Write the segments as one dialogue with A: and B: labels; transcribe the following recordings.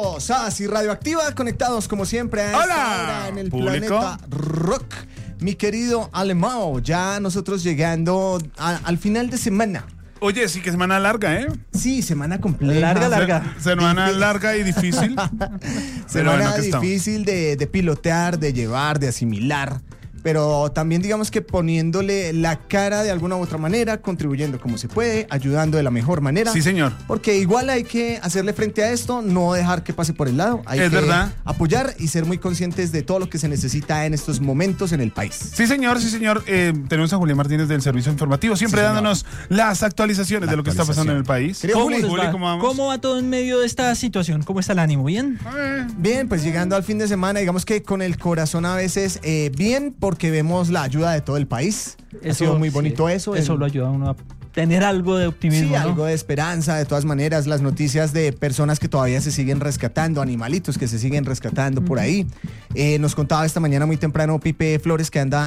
A: SAS y Radioactiva conectados como siempre a esta hora en el
B: público.
A: planeta Rock. Mi querido Alemão, ya nosotros llegando al final de semana.
B: Oye, sí que semana larga, ¿eh?
A: Sí, semana completa.
C: Larga.
B: Semana larga y difícil.
A: Semana
B: bueno,
A: difícil de pilotear, de llevar, de asimilar. Pero también digamos que poniéndole la cara de alguna u otra manera, contribuyendo como se puede, ayudando de la mejor manera.
B: Sí, señor.
A: Porque igual hay que hacerle frente a esto, no dejar que pase por el lado. Hay
B: Es
A: que
B: verdad.
A: apoyar y ser muy conscientes de todo lo que se necesita en estos momentos en el país.
B: Sí, señor, sí, señor. Tenemos a Julián Martínez del Servicio Informativo, siempre
A: Sí, señor.
B: dándonos las actualizaciones de lo que está pasando en el país.
A: Querido Juli,
C: les va?
B: ¿cómo vamos?
C: ¿Cómo va todo en medio de esta situación? ¿Cómo está el ánimo? ¿Bien?
A: bien, pues llegando al fin de semana, digamos que con el corazón a veces bien, porque vemos la ayuda de todo el país. Ha sido muy bonito eso.
C: Eso lo ayuda a uno a tener algo de optimismo,
A: Sí,
C: ¿no?
A: algo de esperanza, de todas maneras, las noticias de personas que todavía se siguen rescatando, animalitos que se siguen rescatando por ahí. Nos contaba esta mañana muy temprano Pipe Flores, que anda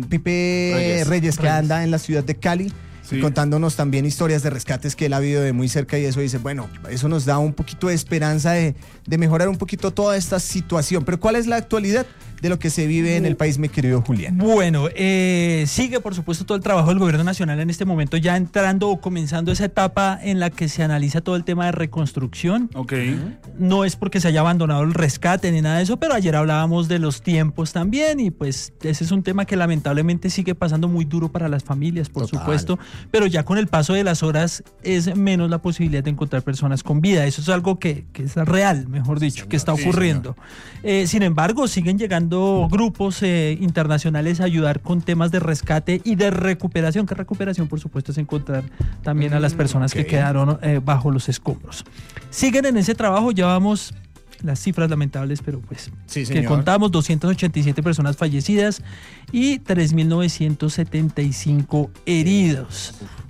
A: Pipe Reyes, que anda en la ciudad de Cali.
B: Sí.
A: Y contándonos también historias de rescates que él ha vivido de muy cerca, y eso dice, bueno, eso nos da un poquito de esperanza de mejorar un poquito toda esta situación. Pero ¿cuál es la actualidad de lo que se vive en el país, mi querido Julián?
C: Bueno, sigue por supuesto todo el trabajo del gobierno nacional en este momento, ya entrando o comenzando esa etapa en la que se analiza todo el tema de reconstrucción.
B: Ok.
C: No es porque se haya abandonado el rescate ni nada de eso, pero ayer hablábamos de los tiempos también, y pues ese es un tema que lamentablemente sigue pasando muy duro para las familias, por
A: Total.
C: supuesto, pero ya con el paso de las horas es menos la posibilidad de encontrar personas con vida. Eso es algo que es real, mejor dicho,
A: señor.
C: que está
A: Sí,
C: ocurriendo. Sin embargo, siguen llegando grupos internacionales a ayudar con temas de rescate y de recuperación, que recuperación por supuesto es encontrar también a las personas
A: ok.
C: que quedaron bajo los escombros. Siguen en ese trabajo, ya vamos, las cifras lamentables, pero pues
A: Sí,
C: que
A: señor.
C: contamos, 287 personas fallecidas y 3.975 heridos.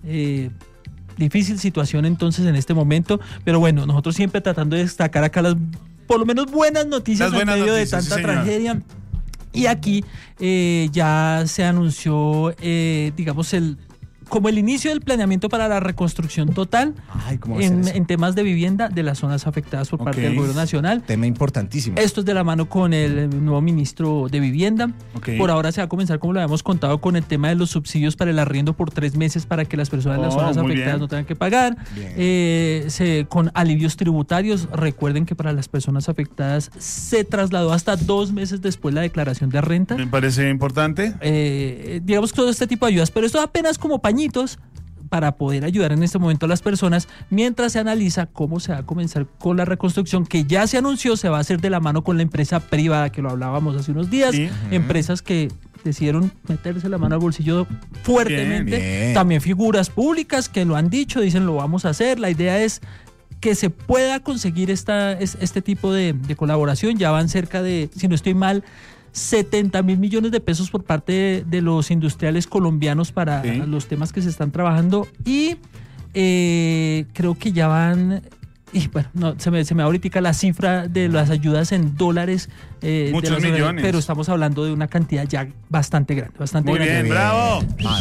C: Difícil situación entonces en este momento, pero bueno, nosotros siempre tratando de destacar acá las por lo menos buenas noticias
B: Las buenas
C: en medio
B: noticias,
C: de tanta
B: sí, señor.
C: tragedia. Y aquí ya se anunció, digamos, como el inicio del planeamiento para la reconstrucción total
A: Ay, ¿cómo va a ser eso?
C: en temas de vivienda de las zonas afectadas por parte
B: Ok.
C: del gobierno nacional.
A: Tema importantísimo.
C: Esto es de la mano con el nuevo ministro de Vivienda.
B: Ok.
C: Por ahora se va a comenzar, como lo habíamos contado, con el tema de los subsidios para el arriendo por 3 meses para que las personas de las zonas
B: muy
C: afectadas
B: bien.
C: no tengan que pagar.
A: Bien.
C: Con alivios tributarios. Recuerden que para las personas afectadas se trasladó hasta 2 meses después la declaración de renta.
B: Me parece importante.
C: Digamos que todo este tipo de ayudas, pero esto apenas como pañitos para poder ayudar en este momento a las personas mientras se analiza cómo se va a comenzar con la reconstrucción, que ya se anunció, se va a hacer de la mano con la empresa privada, que lo hablábamos hace unos días,
B: Sí.
C: empresas que decidieron meterse la mano al bolsillo fuertemente,
A: Bien.
C: también figuras públicas que lo han dicho, dicen lo vamos a hacer, la idea es que se pueda conseguir este tipo de colaboración. Ya van cerca de, si no estoy mal, 70.000 millones de pesos por parte de los industriales colombianos para
B: Sí.
C: los temas que se están trabajando, y creo que ya van, y bueno, no, se me va ahorita la cifra de las ayudas en dólares,
B: Muchos millones.
C: pero estamos hablando de una cantidad ya bastante grande,
B: Muy
C: grande.
B: bien, bravo.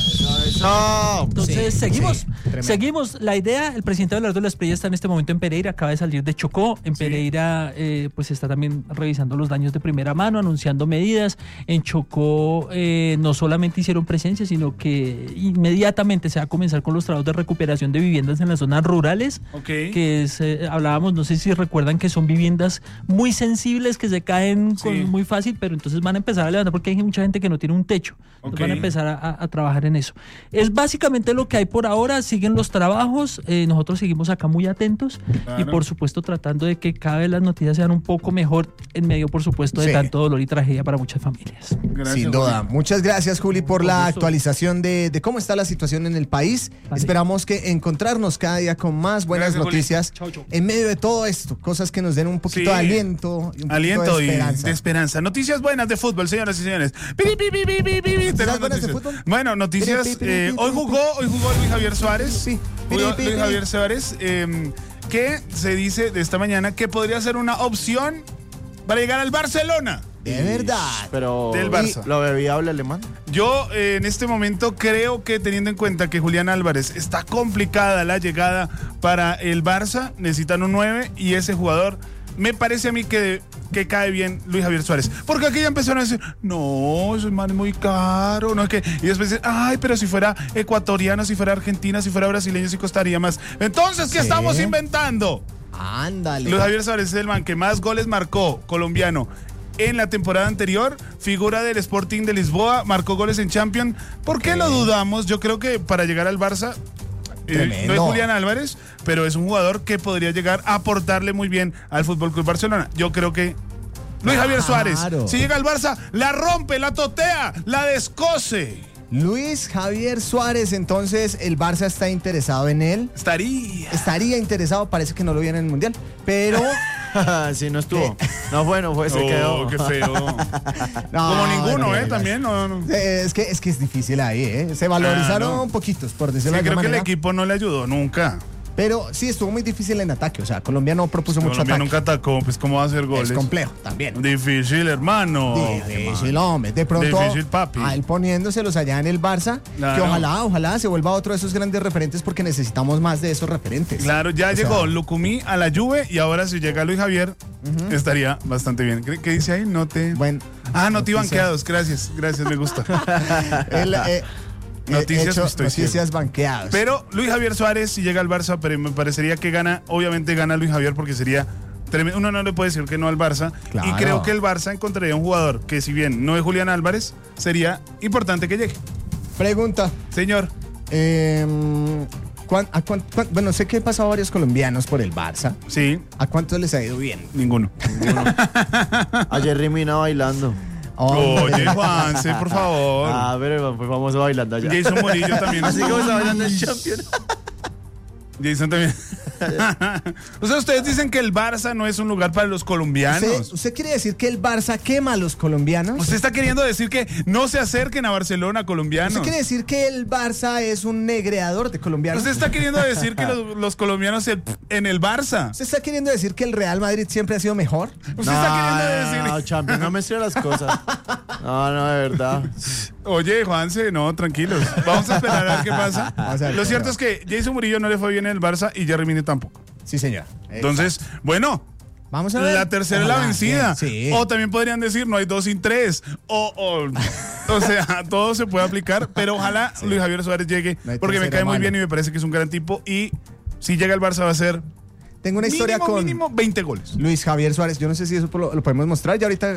C: Entonces, seguimos.
A: sí, tremendo.
C: Seguimos. La idea, el presidente Abelardo de la Espriella está en este momento en Pereira, acaba de salir de Chocó. En
B: Sí.
C: Pereira, pues está también revisando los daños de primera mano, anunciando medidas. En Chocó no solamente hicieron presencia, sino que inmediatamente se va a comenzar con los trabajos de recuperación de viviendas en las zonas rurales,
B: Ok.
C: que es, hablábamos, no sé si recuerdan que son viviendas muy sensibles, que se caen
B: Sí.
C: muy fácil, pero entonces van a empezar a levantar porque hay mucha gente que no tiene un techo. Entonces
B: Ok.
C: van a empezar a trabajar en eso. Es básicamente lo que hay por ahora, siguen los trabajos, nosotros seguimos acá muy atentos
B: Claro.
C: y por supuesto tratando de que cada vez las noticias sean un poco mejor en medio, por supuesto, de
A: Sí.
C: tanto dolor y tragedia para muchas familias.
B: Gracias,
A: Sin duda.
B: Juli.
A: Muchas gracias, Juli, por
C: Con
A: la
C: gusto.
A: actualización de cómo está la situación en el país.
C: Vale.
A: Esperamos que encontrarnos cada día con más buenas
B: Gracias, Juli.
A: noticias
C: Chau, chau.
A: en medio de todo esto. Cosas que nos den un poquito
B: Sí.
A: de aliento y un poquito
B: Aliento
A: de
B: y
A: esperanza.
B: de esperanza. Noticias buenas de fútbol, señoras y señores. Pi, pi, pi, pi, pi, pi, pi. Tenemos
A: buenas de
B: noticias.
A: fútbol?
B: Bueno, noticias.
A: Pi, pi, pi, pi,
B: Hoy
A: pi,
B: jugó Luis Javier Suárez.
A: Sí.
B: Jugó
A: Pi, pi,
B: Luis
A: pi.
B: Javier Suárez, que se dice de esta mañana que podría ser una opción para llegar al Barcelona.
A: De verdad.
D: Pero
B: Del Barça.
D: ¿lo viable alemán?
B: Yo en este momento creo que, teniendo en cuenta que Julián Álvarez está complicada la llegada para el Barça, necesitan un 9 y ese jugador me parece a mí que cae bien Luis Javier Suárez. Porque aquí ya empezaron a decir, no, eso es muy caro. No es que, y después dicen, ay, pero si fuera ecuatoriano, si fuera argentina, si fuera brasileño, sí costaría más. Entonces, ¿qué estamos inventando?
A: Ándale.
B: Luis Javier Suárez es el man que más goles marcó, colombiano, en la temporada anterior, figura del Sporting de Lisboa, marcó goles en Champions. ¿Por qué lo dudamos? Yo creo que para llegar al Barça, no es Julián Álvarez, pero es un jugador que podría llegar a aportarle muy bien al FC Barcelona. Yo creo que Luis Javier Suárez, si llega al Barça, la rompe, la totea, la descoce.
A: Luis Javier Suárez, entonces el Barça está interesado en él. Estaría interesado, parece que no lo viene en el Mundial, pero...
D: Sí, no estuvo. No fue, se quedó.
B: Qué feo. Como ninguno, también. No.
A: Es que es difícil ahí, Se valorizaron poquitos, por decirlo de alguna
B: manera. Creo que el equipo no le ayudó nunca.
A: Pero sí, estuvo muy difícil en ataque. O sea, Colombia no propuso mucho ataque.
B: Colombia nunca atacó, pues ¿cómo va a hacer goles?
A: Es complejo también.
B: Difícil, hermano.
A: Difícil, hombre. De pronto,
B: difícil, papi.
A: A él poniéndoselos allá en el Barça, que ojalá se vuelva otro de esos grandes referentes porque necesitamos más de esos referentes.
B: Claro, ya llegó Lucumí a la Juve y ahora si llega Luis Javier, estaría bastante bien. ¿Qué dice ahí? Noti banqueados. Gracias, me gusta.
A: Noticias banqueadas.
B: Pero Luis Javier Suárez, si llega al Barça, pero me parecería que obviamente gana Luis Javier porque sería tremendo. Uno no le puede decir que no al Barça. Claro. Y creo que el Barça encontraría un jugador que, si bien no es Julián Álvarez, sería importante que llegue.
A: Pregunta.
B: Señor.
A: Bueno, sé que he pasado varios colombianos por el Barça.
B: Sí.
A: ¿A cuántos les ha ido bien?
B: Ninguno.
D: A Jerry Mina bailando.
B: Oye, Juanse, por favor.
D: Pero fue famoso bailando allá.
B: Jason Murillo también.
D: Así como está bailando el Champion.
B: Jason también. O sea, ustedes dicen que el Barça no es un lugar para los colombianos.
A: ¿Usted quiere decir que el Barça quema a los colombianos?
B: Usted está queriendo decir que no se acerquen a Barcelona colombianos.
A: ¿Usted quiere decir que el Barça es un negreador de colombianos?
B: Usted está queriendo decir que los colombianos en el Barça.
A: ¿Usted está queriendo decir que el Real Madrid siempre ha sido mejor?
B: ¿Usted está queriendo decir?
D: No, Champion, no me mezcle las cosas. No, de verdad.
B: Oye, Juanse, no, tranquilos. Vamos a esperar a ver qué pasa. Lo cierto es que Jason Murillo no le fue bien en el Barça y Jerry Mina tampoco.
A: Sí, señor.
B: Entonces, bueno,
A: vamos a ver.
B: La tercera es la vencida.
A: Sí.
B: O también podrían decir, no hay 2 sin 3. O sea, todo se puede aplicar, pero ojalá Luis Javier Suárez llegue, porque me cae muy bien y me parece que es un gran tipo. Y si llega al Barça va a ser...
A: Tengo una historia con
B: mínimo 20 goles.
A: Luis Javier Suárez. Yo no sé si eso lo podemos mostrar. Ya ahorita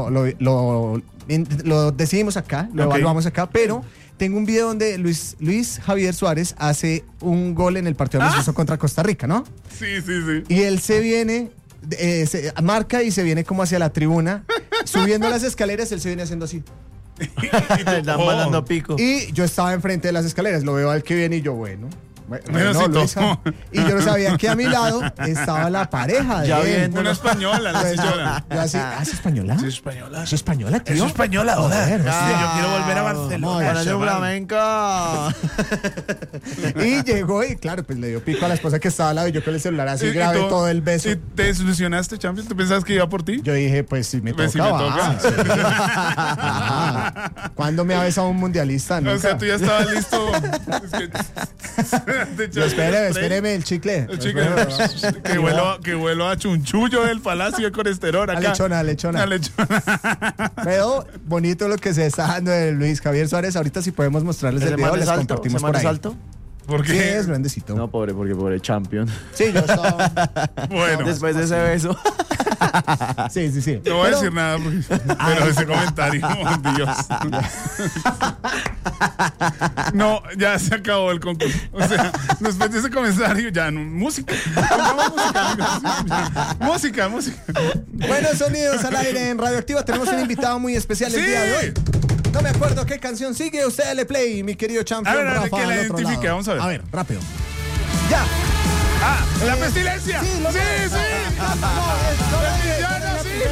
A: lo decidimos acá, lo evaluamos acá, pero tengo un video donde Luis Javier Suárez hace un gol en el partido amistoso contra Costa Rica, ¿no?
B: Sí.
A: Y él se viene, se marca y se viene como hacia la tribuna, subiendo las escaleras, él se viene haciendo así.
D: Están mandando pico.
A: Y yo estaba enfrente de las escaleras, lo veo al que viene y yo, bueno,
B: Luisa.
A: Y yo no sabía que a mi lado estaba la pareja de él.
B: Una española, la señora.
A: ¿Es española?
B: Sí, española.
A: ¿Es española, tío?
B: Es española, joder.
A: Sí,
B: yo quiero volver a Barcelona.
D: Flamenca.
A: Y llegó y claro, pues le dio pico a la esposa que estaba al lado y yo con el celular así grabé todo el beso.
B: ¿Y te desilusionaste, Champion? ¿Tú pensabas que iba por ti?
A: Yo dije, pues si me toca.
B: Si me toca.
A: ¿Cuándo me ha besado un mundialista? Nunca.
B: O sea, tú ya estabas listo.
A: Espéreme el chicle.
B: Que vuelo a chunchullo del Palacio de Colesterol acá.
A: A lechona. Pero bonito lo que se está dando de Luis Javier Suárez. Ahorita si podemos mostrarles el video, les compartimos por ahí.
D: Salto?
B: ¿Por qué?
A: Sí, es grandecito.
D: No, porque pobre Champion.
A: Sí, yo estaba...
B: Bueno.
D: Después de ese beso.
A: Sí.
B: No voy a decir nada, pero ese comentario, Dios. No, ya se acabó el concurso. O sea, después de ese comentario, ya no, música. Música.
A: Bueno, sonidos al aire en Radioactiva. Tenemos un invitado muy especial el día de hoy. No me acuerdo qué canción sigue. Usted dale play, mi querido Champion.
B: A ver,
A: Rafa,
B: que la identifique, vamos a ver.
A: A ver, rápido. Ya.
B: La pestilencia.
A: Sí,
B: sí.